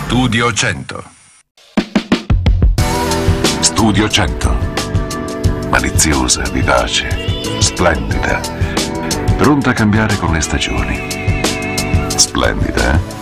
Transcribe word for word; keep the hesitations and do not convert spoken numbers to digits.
Studio cento. Studio cento. Maliziosa, vivace, splendida, pronta a cambiare con le stagioni. Splendida, eh?